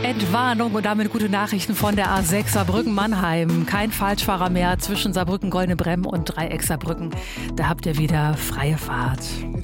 Entwarnung und damit gute Nachrichten von der A6 Saarbrücken-Mannheim. Kein Falschfahrer mehr zwischen Saarbrücken-Goldene Bremm und Dreieck Saarbrücken. Da habt ihr wieder freie Fahrt.